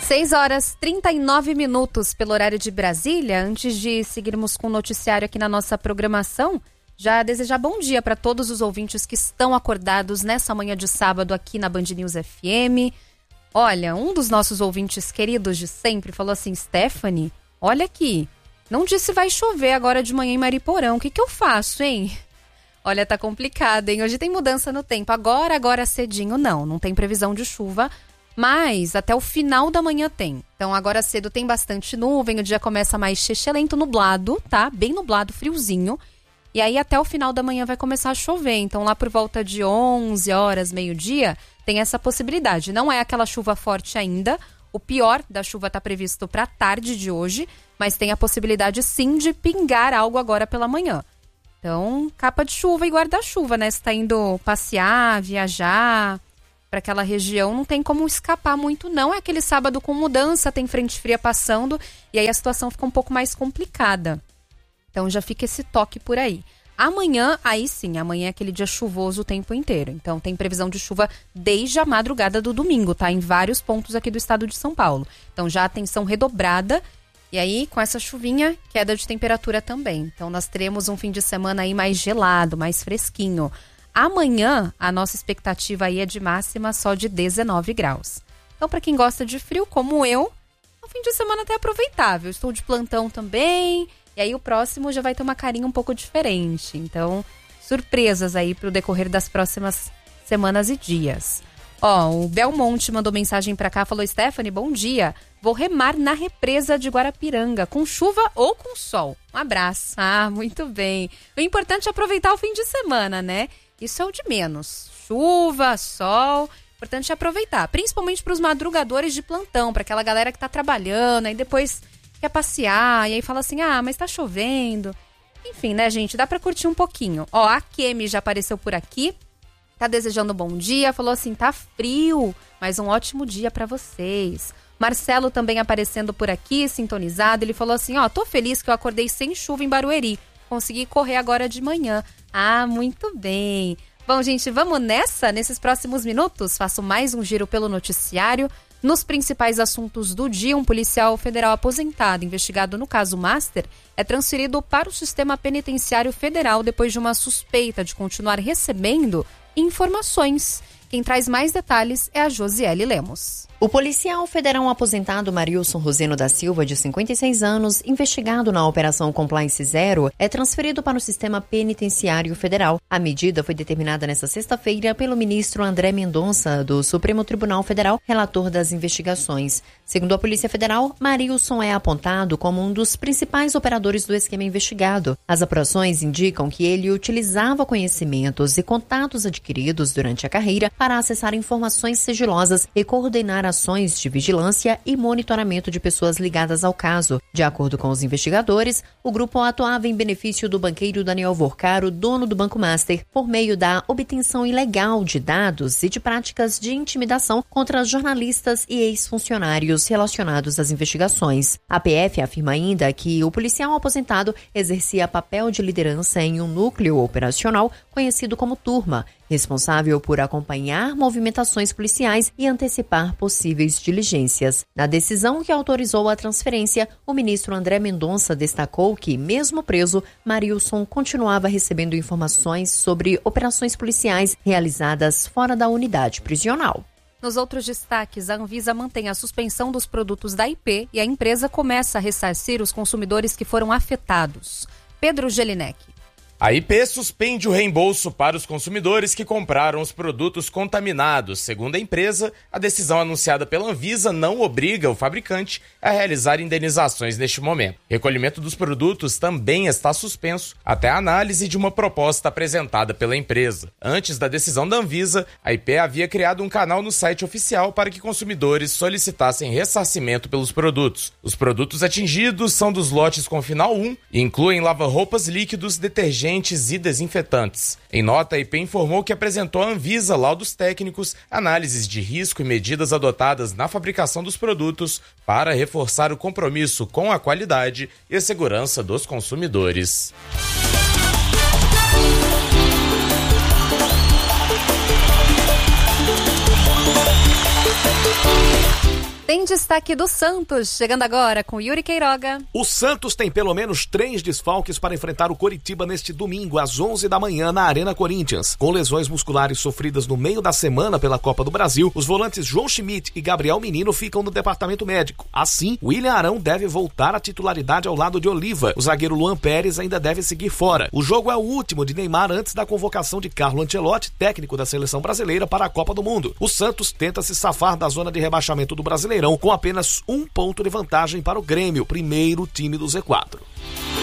6h39 pelo horário de Brasília. Antes de seguirmos com o noticiário aqui na nossa programação, já desejar bom dia para todos os ouvintes que estão acordados nessa manhã de sábado aqui na Band News FM. Olha, um dos nossos ouvintes queridos de sempre falou assim: Stephanie, olha aqui, não disse vai chover agora de manhã em Mariporã, o que eu faço, hein? Olha, tá complicado, hein? Hoje tem mudança no tempo, agora cedinho não tem previsão de chuva, mas até o final da manhã tem. Então agora cedo tem bastante nuvem, o dia começa mais xexelento, nublado, tá? Bem nublado, friozinho. E aí até o final da manhã vai começar a chover. Então lá por volta de 11 horas, meio-dia, tem essa possibilidade. Não é aquela chuva forte ainda. O pior da chuva tá previsto para a tarde de hoje, mas tem a possibilidade sim de pingar algo agora pela manhã. Então, capa de chuva e guarda-chuva, né? Se tá indo passear, viajar para aquela região, não tem como escapar muito não. É aquele sábado com mudança, tem frente fria passando e aí a situação fica um pouco mais complicada. Então já fica esse toque por aí. Amanhã, aí sim, amanhã é aquele dia chuvoso o tempo inteiro. Então tem previsão de chuva desde a madrugada do domingo, tá? Em vários pontos aqui do estado de São Paulo. Então já atenção redobrada. E aí, com essa chuvinha, queda de temperatura também. Então nós teremos um fim de semana aí mais gelado, mais fresquinho. Amanhã, a nossa expectativa aí é de máxima só de 19 graus. Então, para quem gosta de frio, como eu, o fim de semana até aproveitável. Estou de plantão também, e aí o próximo já vai ter uma carinha um pouco diferente. Então, surpresas aí para o decorrer das próximas semanas e dias. Ó, o Belmonte mandou mensagem para cá, falou: Stephanie, bom dia. Vou remar na represa de Guarapiranga, com chuva ou com sol. Um abraço. Ah, muito bem. O importante é aproveitar o fim de semana, né? Isso é o de menos. Chuva, sol, o importante é aproveitar. Principalmente para os madrugadores de plantão, para aquela galera que tá trabalhando, aí depois quer passear, e aí fala assim: ah, mas tá chovendo. Enfim, né, gente, dá para curtir um pouquinho. Ó, a Kemi já apareceu por aqui, tá desejando bom dia, falou assim: tá frio, mas um ótimo dia para vocês. Marcelo também aparecendo por aqui, sintonizado, ele falou assim: ó, tô feliz que eu acordei sem chuva em Barueri. Consegui correr agora de manhã. Ah, muito bem. Bom, gente, vamos nessa? Nesses próximos minutos, faço mais um giro pelo noticiário. Nos principais assuntos do dia, um policial federal aposentado, investigado no caso Master, é transferido para o sistema penitenciário federal depois de uma suspeita de continuar recebendo informações. Quem traz mais detalhes é a Josiele Lemos. O policial federal aposentado Marilson Roseno da Silva, de 56 anos, investigado na Operação Compliance Zero, é transferido para o sistema penitenciário federal. A medida foi determinada nesta sexta-feira pelo ministro André Mendonça, do Supremo Tribunal Federal, relator das investigações. Segundo a Polícia Federal, Marilson é apontado como um dos principais operadores do esquema investigado. As apurações indicam que ele utilizava conhecimentos e contatos adquiridos durante a carreira para acessar informações sigilosas e coordenar ações de vigilância e monitoramento de pessoas ligadas ao caso. De acordo com os investigadores, o grupo atuava em benefício do banqueiro Daniel Vorcaro, dono do Banco Master, por meio da obtenção ilegal de dados e de práticas de intimidação contra jornalistas e ex-funcionários relacionados às investigações. A PF afirma ainda que o policial aposentado exercia papel de liderança em um núcleo operacional conhecido como Turma, responsável por acompanhar movimentações policiais e antecipar possíveis diligências. Na decisão que autorizou a transferência, o ministro André Mendonça destacou que, mesmo preso, Marilson continuava recebendo informações sobre operações policiais realizadas fora da unidade prisional. Nos outros destaques, a Anvisa mantém a suspensão dos produtos da IP e a empresa começa a ressarcir os consumidores que foram afetados. Pedro Gelinek. A IP suspende o reembolso para os consumidores que compraram os produtos contaminados. Segundo a empresa, a decisão anunciada pela Anvisa não obriga o fabricante a realizar indenizações neste momento. O recolhimento dos produtos também está suspenso até a análise de uma proposta apresentada pela empresa. Antes da decisão da Anvisa, a IP havia criado um canal no site oficial para que consumidores solicitassem ressarcimento pelos produtos. Os produtos atingidos são dos lotes com final 1 e incluem lava-roupas líquidos, detergentes e desinfetantes. Em nota, a IP informou que apresentou à Anvisa laudos técnicos, análises de risco e medidas adotadas na fabricação dos produtos para reforçar o compromisso com a qualidade e a segurança dos consumidores. Tem destaque do Santos, chegando agora com Yuri Queiroga. O Santos tem pelo menos 3 desfalques para enfrentar o Coritiba neste domingo, às 11 da manhã, na Arena Corinthians. Com lesões musculares sofridas no meio da semana pela Copa do Brasil, os volantes João Schmidt e Gabriel Menino ficam no departamento médico. Assim, William Arão deve voltar à titularidade ao lado de Oliva. O zagueiro Luan Pérez ainda deve seguir fora. O jogo é o último de Neymar antes da convocação de Carlo Ancelotti, técnico da seleção brasileira, para a Copa do Mundo. O Santos tenta se safar da zona de rebaixamento do Brasileirão com apenas 1 ponto de vantagem para o Grêmio, primeiro time do Z4.